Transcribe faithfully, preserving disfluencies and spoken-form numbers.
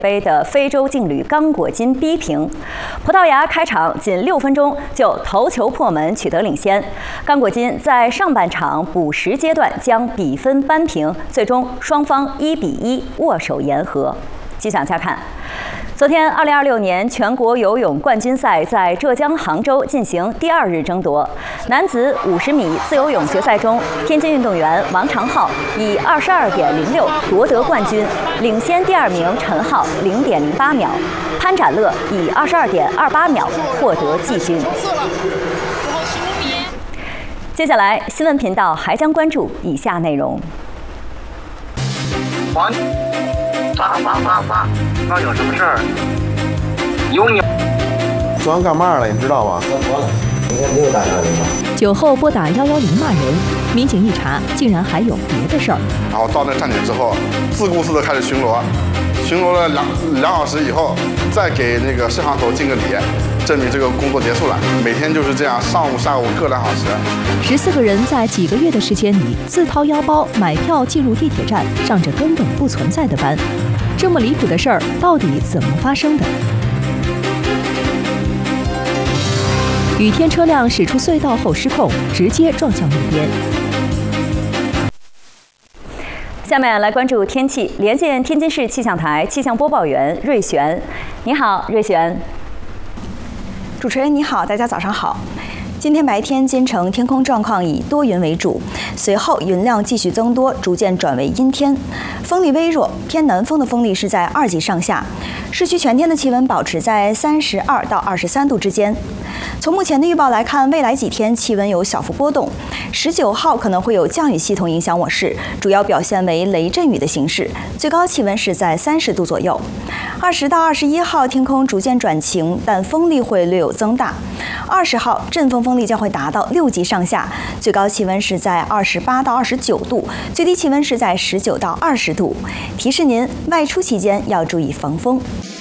杯的非洲劲旅刚果金逼平，葡萄牙开场仅六分钟就头球破门取得领先，刚果金在上半场补时阶段将比分扳平，最终双方一比一握手言和。继续往下看。 昨天，二零二六年全国游泳冠军赛在浙江杭州进行第二日争夺。男子五十米自由泳决赛中，天津运动员王长浩以二十二点零六夺得冠军，领先第二名陈浩零点零八秒。潘展乐以二十二点二八秒获得季军。接下来，新闻频道还将关注以下内容。 发发发发，那有什么事儿？有你。 昨晚干嘛了？你知道吗？ 喝多了。今天没有打幺幺零吗？ 酒后拨打幺幺零骂人，民警一查，竟然还有别的事儿。 然后到那站点之后，自顾自的开始巡逻，巡逻了两两小时以后，再给那个摄像头敬个礼，证明这个工作结束了。每天就是这样，上午下午各两小时。 十四个人在几个月的时间里，自掏腰包买票进入地铁站，上着根本不存在的班。 这么离谱的事儿，到底怎么发生的？雨天车辆驶出隧道后失控，直接撞向路边。 下面来关注天气，连线天津市气象台气象播报员瑞璇。你好，瑞璇。 主持人你好，大家早上好。 今天白天，京城天空状况以多云为主，随后云量继续增多，逐渐转为阴天，风力微弱，偏南风的风力是在二级上下。市区全天的气温保持在三十二到二十三度之间。从目前的预报来看，未来几天气温有小幅波动。十九号可能会有降雨系统影响我市，主要表现为雷阵雨的形式，最高气温是在三十度左右。二十到二十一号天空逐渐转晴，但风力会略有增大。二十号阵风风力将会达到六级上下，最高气温是在二十八到二十九度，最低气温是在十九到二十度。提示您外出期间要注意防风。